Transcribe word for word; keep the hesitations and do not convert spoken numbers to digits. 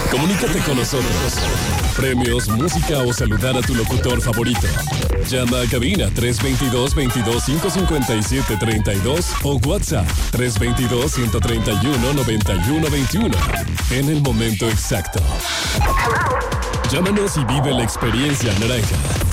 Comunícate con nosotros. Premios, música o saludar a tu locutor favorito. Llama a cabina tres dos dos, veintidós, cinco cincuenta y siete, treinta y dos o WhatsApp tres dos dos, ciento treinta y uno, noventa y uno veintiuno. En el momento exacto. Llámanos y vive la experiencia naranja.